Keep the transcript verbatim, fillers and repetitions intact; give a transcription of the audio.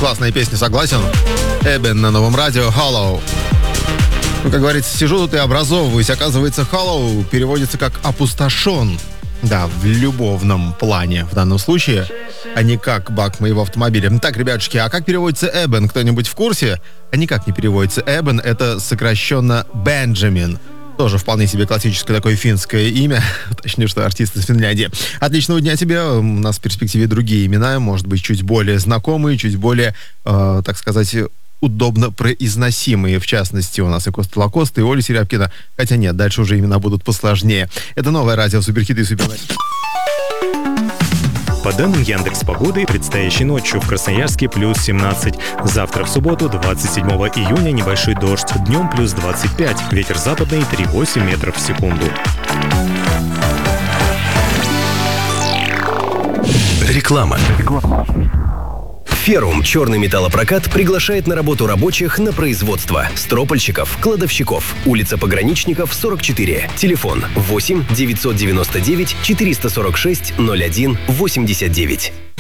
Классная песня, согласен? Эбен на Новом радио, Hollow. Ну, как говорится, сижу тут и образовываюсь. Оказывается, Hollow переводится как «опустошен». Да, в любовном плане в данном случае, а не как бак моего автомобиля. Так, ребятушки, а как переводится Эбен? Кто-нибудь в курсе? А никак не переводится. Эбен — это сокращенно Бенджамин. Тоже вполне себе классическое такое финское имя. Точнее, что артист из Финляндии. Отличного дня тебе. У нас в перспективе другие имена. Может быть, чуть более знакомые, чуть более, э, так сказать, удобно произносимые. В частности, у нас и Коста Лакоста, и Оля Серябкина. Хотя нет, дальше уже имена будут посложнее. Это новое радио «Суперхиты» и «Супер». По данным Яндекс.Погоды, предстоящей ночью в Красноярске плюс семнадцать. Завтра в субботу, двадцать седьмого июня, небольшой дождь. Днем плюс двадцать пять. Ветер западный три целых восемь десятых метров в секунду. Реклама. Феррум черный металлопрокат приглашает на работу рабочих на производство. Стропольщиков, кладовщиков. Улица Пограничников, сорок четыре. Телефон восемь девятьсот девяносто девять четыреста сорок шесть ноль один восемьдесят девять.